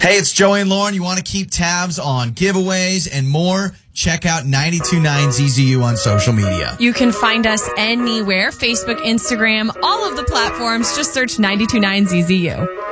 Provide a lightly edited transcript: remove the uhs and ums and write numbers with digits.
Hey, it's Joey and Lauren. You want to keep tabs on giveaways and more? Check out 92.9 ZZU on social media. You can find us anywhere, Facebook, Instagram, all of the platforms. Just search 92.9 ZZU.